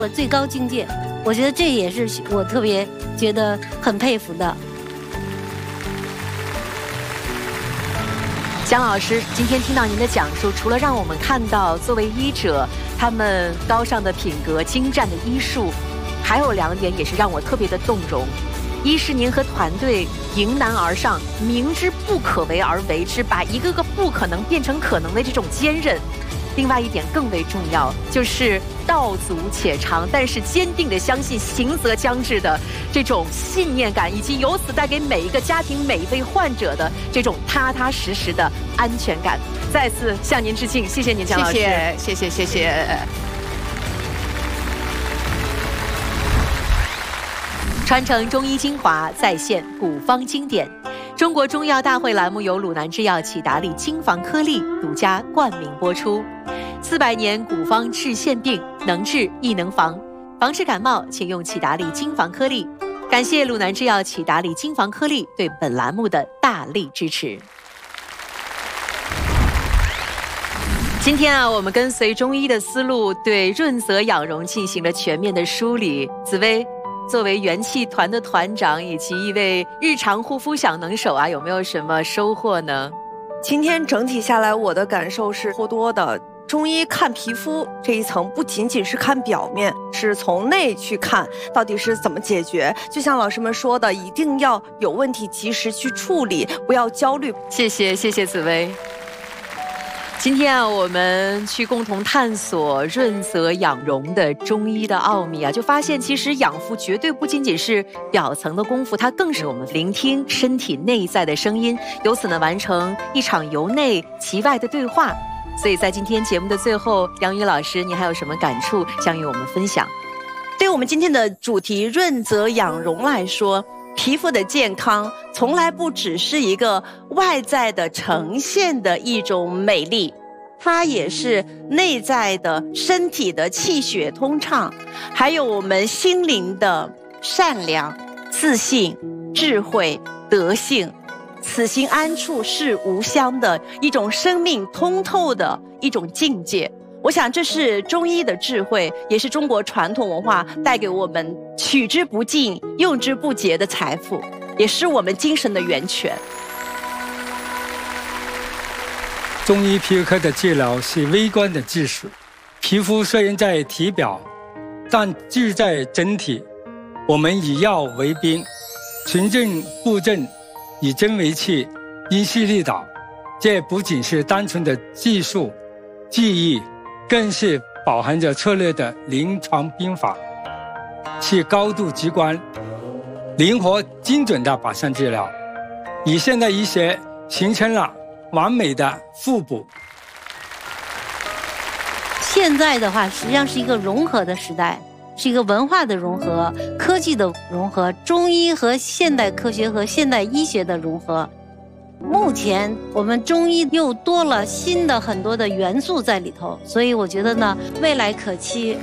我最高境界。我觉得这也是我特别觉得很佩服的。 姜老师，今天听到您的讲述，除了让我们看到作为医者他们高尚的品格、精湛的医术，还有2点也是让我特别的动容。一是您和团队迎难而上，明知不可为而为之，把一个个不可能变成可能的这种坚韧。另外一点更为重要，就是道阻且长，但是坚定地相信行则将至的这种信念感，以及由此带给每一个家庭、每一位患者的这种踏踏实实的安全感。再次向您致敬，谢谢您，姜老师， 谢谢。 传承中医精华，再现古方经典。中国中药大会栏目由鲁南制药启达利金防颗粒独家冠名播出。400年古方治县病，能治亦能防。防治感冒，请用启达利金防颗粒。感谢鲁南制药启达利金防颗粒对本栏目的大力支持。今天我们跟随中医的思路，对润泽养荣进行了全面的梳理。紫薇，作为元气团的团长以及一位日常护肤小能手有没有什么收获呢？ 今天整体下来，我的感受是颇多的。中医看皮肤这一层，不仅仅是看表面，是从内去看到底是怎么解决。就像老师们说的，一定要有问题及时去处理，不要焦虑。 谢谢紫薇。今天我们去共同探索润泽养荣的中医的奥秘就发现其实养肤绝对不仅仅是表层的功夫，它更是我们聆听身体内在的声音，由此呢完成一场由内及外的对话。所以在今天节目的最后，杨宇老师，您还有什么感触想与我们分享？ 对我们今天的主题润泽养荣来说，皮肤的健康从来不只是一个外在的呈现的一种美丽，它也是内在的身体的气血通畅，还有我们心灵的善良、自信、智慧、德性。此心安处是吾乡的一种生命通透的一种境界。我想这是中医的智慧，也是中国传统文化带给我们取之不尽、用之不竭的财富，也是我们精神的源泉。 中医皮肤科的治疗是微观的技术，皮肤虽然在体表，但志在整体。我们以药为兵，循证布阵，以针为器，因势利导。这不仅是单纯的技术技艺，更是饱含着策略的临床兵法，是高度直观、灵活精准的靶向治疗，以现代医学形成了完美的互补。 现在的话，实际上是一个融合的时代，是一个文化的融合、科技的融合、中医和现代科学和现代医学的融合。目前我们中医又多了新的很多的元素在里头，所以我觉得呢，未来可期。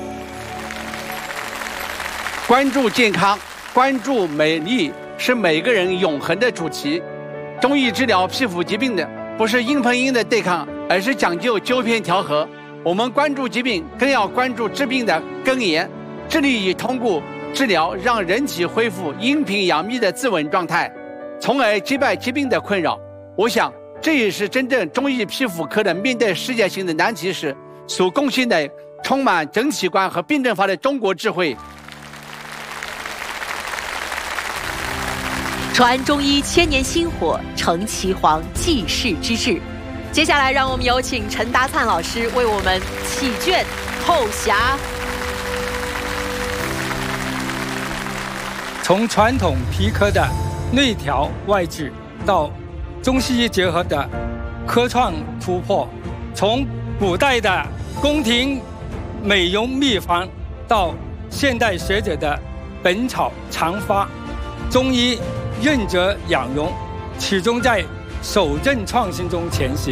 关注健康，关注美丽，是每个人永恒的主题。中医治疗皮肤疾病的不是硬碰硬的对抗，而是讲究纠偏调和。我们关注疾病，更要关注治病的根源，致力于通过治疗让人体恢复阴平阳秘的自稳状态，从而击败疾病的困扰。我想，这也是真正中医皮肤科的面对世界性的难题时所贡献的充满整体观和辩证法的中国智慧。 传中医千年薪火，承岐黄济世之志。接下来，让我们有请陈达灿老师为我们启卷透匣。 从传统皮科的内调外治，到中西医结合的科创突破，从古代的宫廷美容秘方，到现代学者的本草常发，中医润泽养荣，始终在守正创新中前行。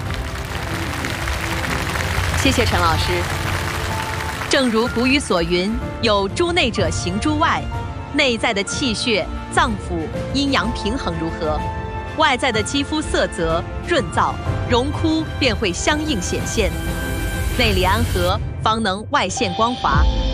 谢谢陈老师。正如古语所云，有诸内者行诸外，内在的气血、脏腑、阴阳平衡如何，外在的肌肤色泽、润燥、荣枯便会相应显现。内里安和，方能外现光华。